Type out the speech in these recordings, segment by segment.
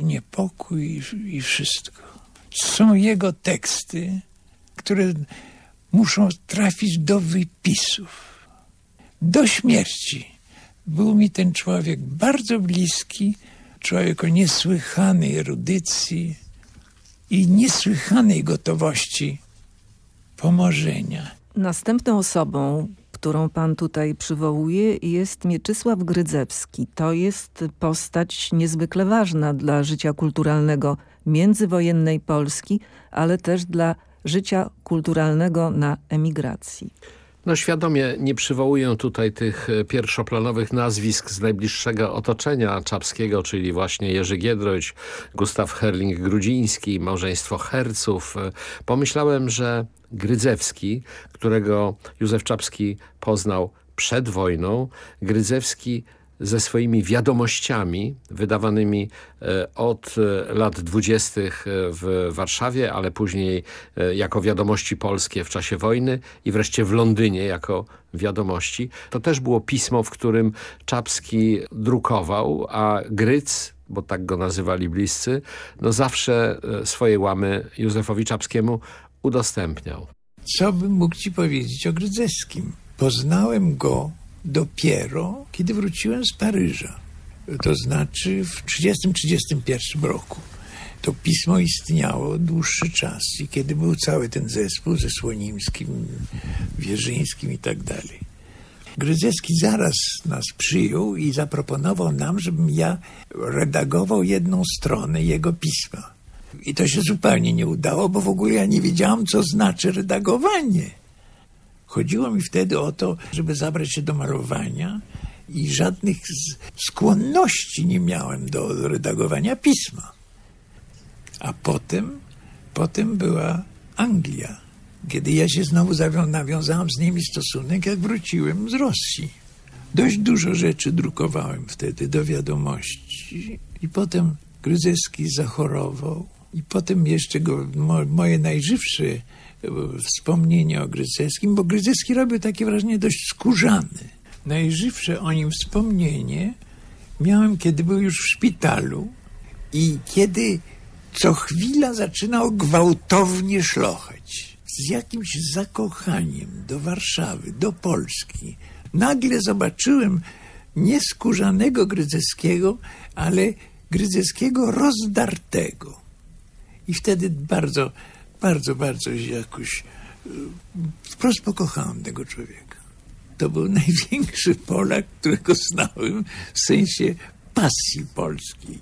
niepokój i wszystko. Są jego teksty, które muszą trafić do wypisów. Do śmierci był mi ten człowiek bardzo bliski, człowiek o niesłychanej erudycji i niesłychanej gotowości pomożenia. Następną osobą, którą pan tutaj przywołuje, jest Mieczysław Grydzewski. To jest postać niezwykle ważna dla życia kulturalnego międzywojennej Polski, ale też dla życia kulturalnego na emigracji. No świadomie nie przywołuję tutaj tych pierwszoplanowych nazwisk z najbliższego otoczenia Czapskiego, czyli właśnie Jerzy Giedroyć, Gustaw Herling-Grudziński, małżeństwo Herców. Pomyślałem, że Grydzewski, którego Józef Czapski poznał przed wojną, Grydzewski ze swoimi wiadomościami wydawanymi od lat 20. w Warszawie, ale później jako wiadomości polskie w czasie wojny i wreszcie w Londynie jako wiadomości. To też było pismo, w którym Czapski drukował, a Gryc, bo tak go nazywali bliscy, no zawsze swoje łamy Józefowi Czapskiemu udostępniał. Co bym mógł ci powiedzieć o Grydzewskim? Poznałem go dopiero, kiedy wróciłem z Paryża. To znaczy w 1930-1931 roku. To pismo istniało dłuższy czas i kiedy był cały ten zespół ze Słonimskim, Wierzyńskim i tak dalej. Grydzewski zaraz nas przyjął i zaproponował nam, żebym ja redagował jedną stronę jego pisma. I to się zupełnie nie udało, bo w ogóle ja nie wiedziałam, co znaczy redagowanie. Chodziło mi wtedy o to, żeby zabrać się do malowania i żadnych skłonności nie miałem do redagowania pisma. A potem była Anglia, kiedy ja się znowu nawiązałem z nimi stosunek, jak wróciłem z Rosji. Dość dużo rzeczy drukowałem wtedy do wiadomości i potem Grydzewski zachorował i potem jeszcze moje najżywsze wspomnienie o Grydzewskim, bo Grydzewski robił takie wrażenie dość skórzane. Najżywsze o nim wspomnienie miałem, kiedy był już w szpitalu i kiedy co chwila zaczynał gwałtownie szlochać. Z jakimś zakochaniem do Warszawy, do Polski. Nagle zobaczyłem nie skórzanego Grydzewskiego, ale Grydzewskiego rozdartego. I wtedy bardzo się jakoś wprost pokochałem tego człowieka. To był największy Polak, którego znałem w sensie pasji polskiej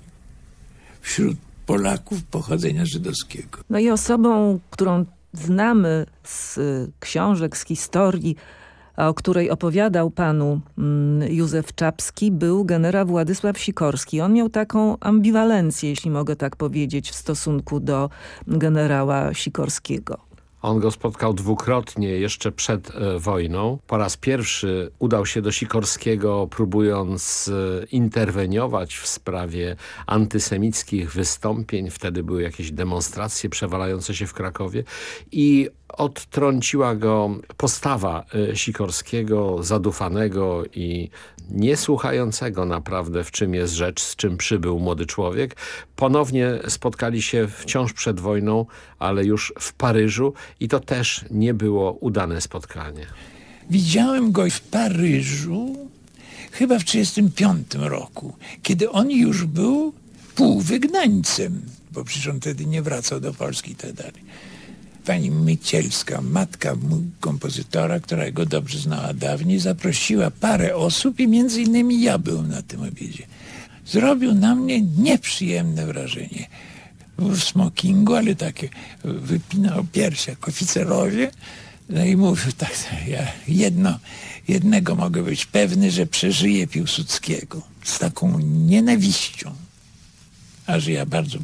wśród Polaków pochodzenia żydowskiego. No i osobą, którą znamy z książek, z historii, o której opowiadał panu Józef Czapski, był generał Władysław Sikorski. On miał taką ambiwalencję, jeśli mogę tak powiedzieć, w stosunku do generała Sikorskiego. On go spotkał dwukrotnie jeszcze przed wojną. Po raz pierwszy udał się do Sikorskiego, próbując interweniować w sprawie antysemickich wystąpień. Wtedy były jakieś demonstracje przewalające się w Krakowie i odtrąciła go postawa Sikorskiego, zadufanego i niesłuchającego naprawdę, w czym jest rzecz, z czym przybył młody człowiek. Ponownie spotkali się wciąż przed wojną, ale już w Paryżu i to też nie było udane spotkanie. Widziałem go w Paryżu chyba w 1935 roku, kiedy on już był półwygnańcem, bo przecież on wtedy nie wracał do Polski i tak dalej. Pani Mycielska, matka kompozytora, która go dobrze znała dawniej, zaprosiła parę osób i między innymi ja byłem na tym obiedzie. Zrobił na mnie nieprzyjemne wrażenie. Był w smokingu, ale takie wypinał piersi jak oficerowie. No i mówił tak, ja jednego mogę być pewny, że przeżyję Piłsudskiego. Z taką nienawiścią. A że ja bardzo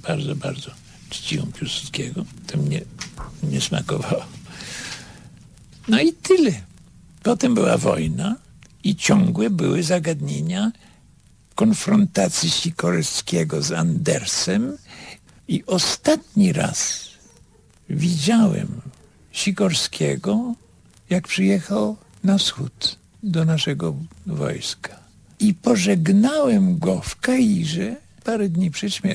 czciłem Piłsudskiego, to mnie nie smakowało. No i tyle. Potem była wojna i ciągłe były zagadnienia konfrontacji Sikorskiego z Andersem i ostatni raz widziałem Sikorskiego, jak przyjechał na wschód do naszego wojska. I pożegnałem go w Kairze parę dni przed śmiercią.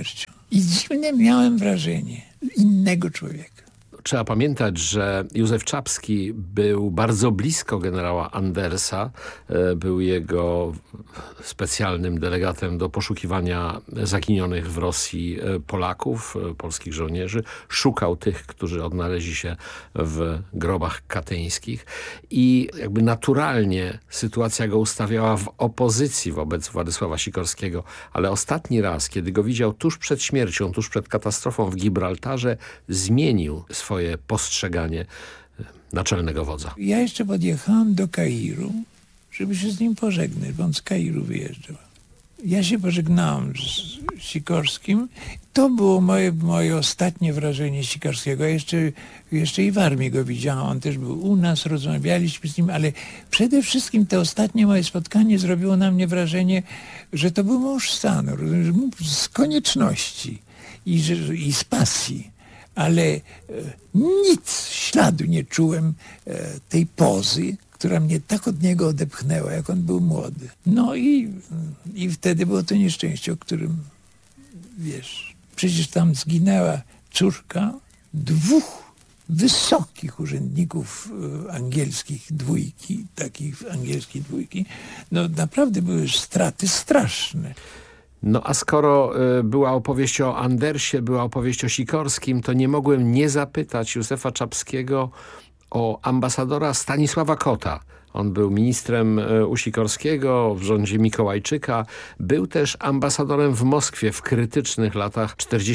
I dziwne miałem wrażenie innego człowieka. Trzeba pamiętać, że Józef Czapski był bardzo blisko generała Andersa. Był jego specjalnym delegatem do poszukiwania zaginionych w Rosji Polaków, polskich żołnierzy. Szukał tych, którzy odnaleźli się w grobach katyńskich. I jakby naturalnie sytuacja go ustawiała w opozycji wobec Władysława Sikorskiego. Ale ostatni raz, kiedy go widział tuż przed śmiercią, tuż przed katastrofą w Gibraltarze, zmienił swoje postrzeganie naczelnego wodza. Ja jeszcze podjechałem do Kairu, żeby się z nim pożegnać, bo on z Kairu wyjeżdżał. Ja się pożegnałem z Sikorskim. To było moje ostatnie wrażenie Sikorskiego. Jeszcze i w armii go widziałem. On też był u nas, rozmawialiśmy z nim, ale przede wszystkim to ostatnie moje spotkanie zrobiło na mnie wrażenie, że to był mąż stanu, z konieczności i z pasji. Ale nic, śladu nie czułem tej pozy, która mnie tak od niego odepchnęła, jak on był młody. No i wtedy było to nieszczęście, o którym wiesz. Przecież tam zginęła córka 2 wysokich urzędników angielskich dwójki, takich angielskiej dwójki. No naprawdę były straty straszne. No a skoro była opowieść o Andersie, była opowieść o Sikorskim, to nie mogłem nie zapytać Józefa Czapskiego o ambasadora Stanisława Kota. On był ministrem u Sikorskiego w rządzie Mikołajczyka. Był też ambasadorem w Moskwie w krytycznych latach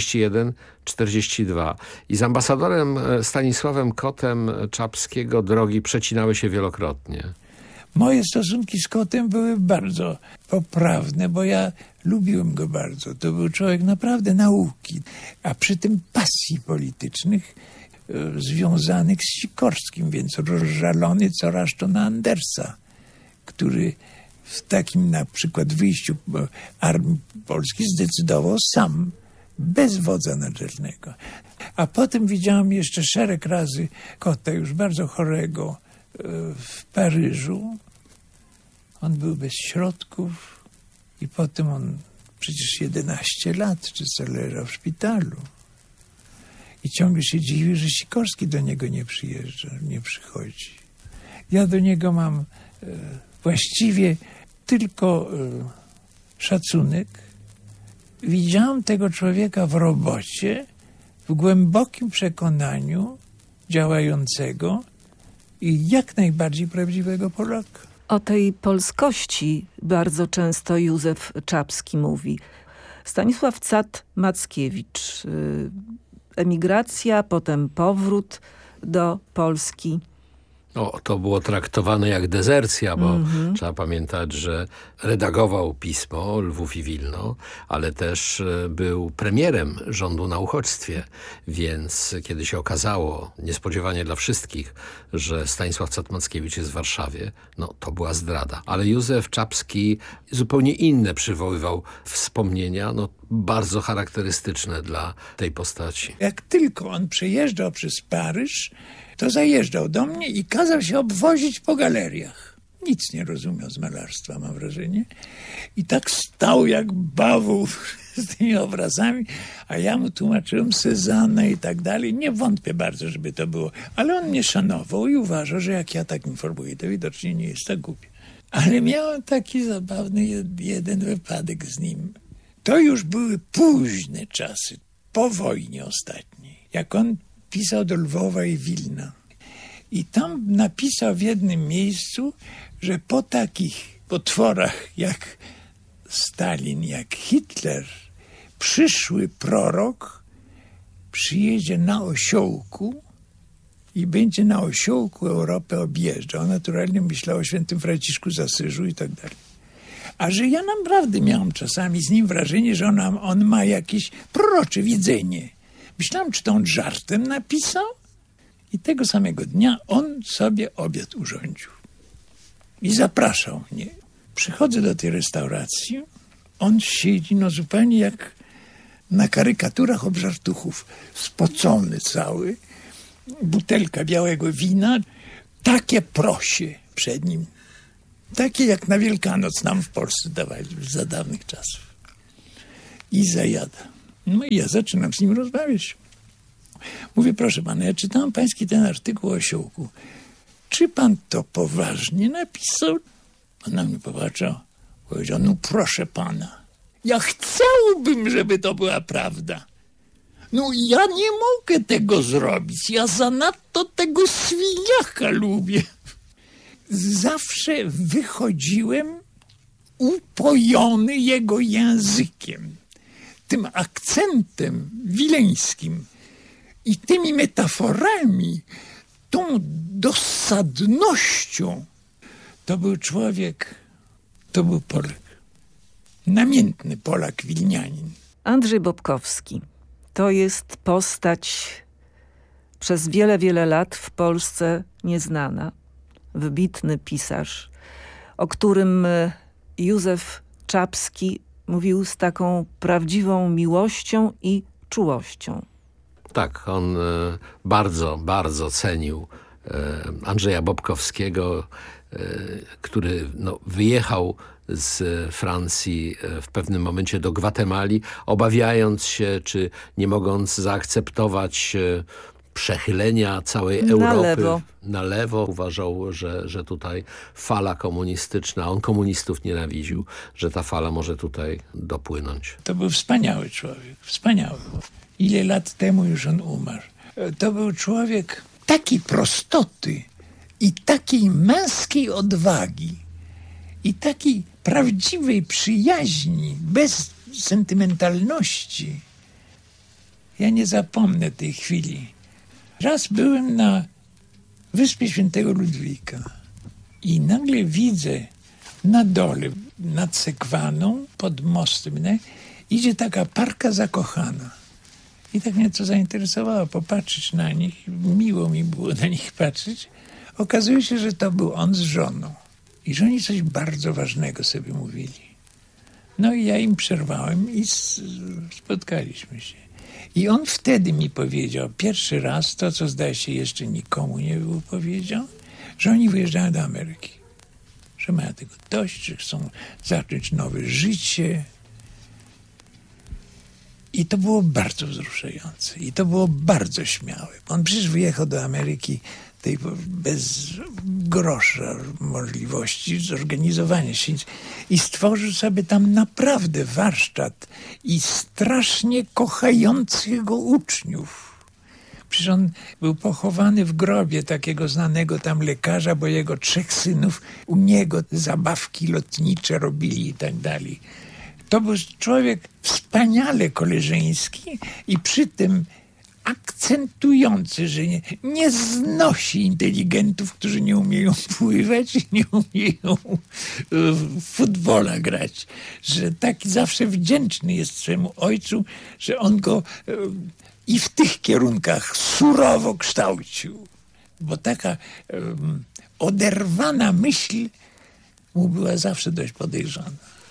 41-42. I z ambasadorem Stanisławem Kotem Czapskiego drogi przecinały się wielokrotnie. Moje stosunki z Kotem były bardzo poprawne, bo ja lubiłem go bardzo. To był człowiek naprawdę nauki, a przy tym pasji politycznych związanych z Sikorskim, więc rozżalony coraz to na Andersa, który w takim na przykład wyjściu armii polskiej zdecydował sam, bez wodza naczelnego. A potem widziałem jeszcze szereg razy Kota, już bardzo chorego, w Paryżu. On był bez środków i potem on przecież 11 lat czy co leżał w szpitalu. I ciągle się dziwi, że Sikorski do niego nie przyjeżdża, nie przychodzi. Ja do niego mam właściwie tylko szacunek. Widziałem tego człowieka w robocie, w głębokim przekonaniu działającego i jak najbardziej prawdziwego Polaka. O tej polskości bardzo często Józef Czapski mówi. Stanisław Cat-Mackiewicz, emigracja, potem powrót do Polski. O, to było traktowane jak dezercja, bo trzeba pamiętać, że redagował pismo Lwów i Wilno, ale też był premierem rządu na uchodźstwie, więc kiedy się okazało, niespodziewanie dla wszystkich, że Stanisław Cat-Mackiewicz jest w Warszawie, no to była zdrada. Ale Józef Czapski zupełnie inne przywoływał wspomnienia, no bardzo charakterystyczne dla tej postaci. Jak tylko on przejeżdżał przez Paryż, to zajeżdżał do mnie i kazał się obwozić po galeriach. Nic nie rozumiał z malarstwa, mam wrażenie. I tak stał jak bawół z tymi obrazami, a ja mu tłumaczyłem Cezanne i tak dalej. Nie wątpię bardzo, żeby to było. Ale on mnie szanował i uważał, że jak ja tak informuję, to widocznie nie jest tak głupie. Ale miałem taki zabawny jeden wypadek z nim. To już były późne czasy, po wojnie ostatniej. Jak on pisał do Lwowa i Wilna. I tam napisał w jednym miejscu, że po takich potworach jak Stalin, jak Hitler, przyszły prorok przyjedzie na osiołku i będzie na osiołku Europę objeżdżał. Naturalnie myślał o świętym Franciszku z Asyżu i tak dalej. A że ja naprawdę miałem czasami z nim wrażenie, że on ma jakieś prorocze widzenie. Myślałem, czy to on żartem napisał? I tego samego dnia on sobie obiad urządził. I zapraszał mnie. Przychodzę do tej restauracji. On siedzi zupełnie jak na karykaturach obżartuchów. Spocony cały. Butelka białego wina. Takie prosie przed nim. Takie jak na Wielkanoc nam w Polsce dawali za dawnych czasów. I zajada. No i ja zaczynam z nim rozmawiać. Mówię, proszę pana, ja czytałem pański ten artykuł o Osiołku. Czy pan to poważnie napisał? On na mnie popatrzył, powiedział, no proszę pana, ja chciałbym, żeby to była prawda. No ja nie mogę tego zrobić, ja zanadto tego Swiniaka lubię. Zawsze wychodziłem upojony jego językiem, tym akcentem wileńskim i tymi metaforami, tą dosadnością. To był człowiek, to był Polak. Namiętny Polak, Wilnianin. Andrzej Bobkowski to jest postać przez wiele, wiele lat w Polsce nieznana. Wybitny pisarz, o którym Józef Czapski mówił z taką prawdziwą miłością i czułością. Tak, on bardzo, bardzo cenił Andrzeja Bobkowskiego, który wyjechał z Francji w pewnym momencie do Gwatemali, obawiając się, czy nie mogąc zaakceptować przechylenia całej Europy na lewo. Uważał, że tutaj fala komunistyczna, on komunistów nienawidził, że ta fala może tutaj dopłynąć. To był wspaniały człowiek, wspaniały. Ile lat temu już on umarł. To był człowiek takiej prostoty i takiej męskiej odwagi i takiej prawdziwej przyjaźni, bez sentymentalności. Ja nie zapomnę tej chwili. Raz byłem na Wyspie Świętego Ludwika i nagle widzę na dole, nad Sekwaną, pod mostem, idzie taka parka zakochana. I tak mnie to zainteresowało, popatrzeć na nich. Miło mi było na nich patrzeć. Okazuje się, że to był on z żoną. I że oni coś bardzo ważnego sobie mówili. No i ja im przerwałem i spotkaliśmy się. I on wtedy mi powiedział, pierwszy raz, to co zdaje się jeszcze nikomu nie było powiedział, że oni wyjeżdżają do Ameryki. Że mają tego dość, że chcą zacząć nowe życie. I to było bardzo wzruszające. I to było bardzo śmiałe. On przecież wyjechał do Ameryki tej bez grosza możliwości zorganizowania się i stworzył sobie tam naprawdę warsztat i strasznie kochających go uczniów. Przecież on był pochowany w grobie takiego znanego tam lekarza, bo jego 3 synów u niego zabawki lotnicze robili i tak dalej. To był człowiek wspaniale koleżeński i przy tym akcentujący, że nie znosi inteligentów, którzy nie umieją pływać i nie umieją w futbola grać. Że taki zawsze wdzięczny jest swemu ojcu, że on go i w tych kierunkach surowo kształcił. Bo taka oderwana myśl mu była zawsze dość podejrzana.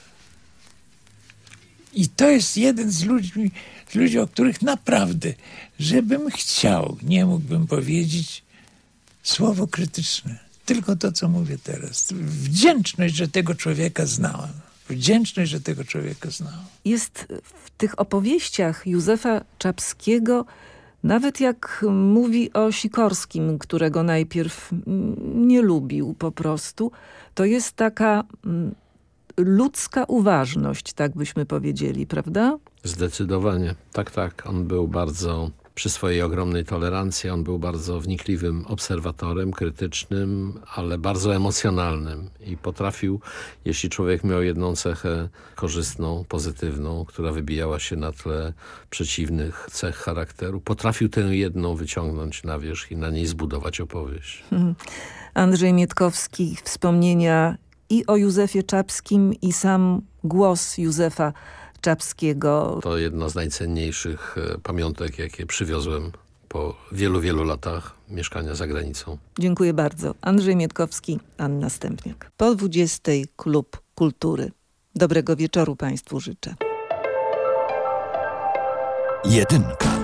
I to jest jeden z ludzi, o których naprawdę, żebym chciał, nie mógłbym powiedzieć słowo krytyczne. Tylko to, co mówię teraz. Wdzięczność, że tego człowieka znałem. Wdzięczność, że tego człowieka znałem. Jest w tych opowieściach Józefa Czapskiego, nawet jak mówi o Sikorskim, którego najpierw nie lubił po prostu, to jest taka ludzka uważność, tak byśmy powiedzieli, prawda? Zdecydowanie. Tak. On był bardzo, przy swojej ogromnej tolerancji, on był bardzo wnikliwym obserwatorem, krytycznym, ale bardzo emocjonalnym. I potrafił, jeśli człowiek miał jedną cechę korzystną, pozytywną, która wybijała się na tle przeciwnych cech charakteru, potrafił tę jedną wyciągnąć na wierzch i na niej zbudować opowieść. Andrzej Mietkowski, wspomnienia i o Józefie Czapskim, i sam głos Józefa Czapskiego. To jedna z najcenniejszych pamiątek, jakie przywiozłem po wielu, wielu latach mieszkania za granicą. Dziękuję bardzo. Andrzej Mietkowski, Anna Stępniak. Po 20 Klub Kultury. Dobrego wieczoru Państwu życzę. Jedynka.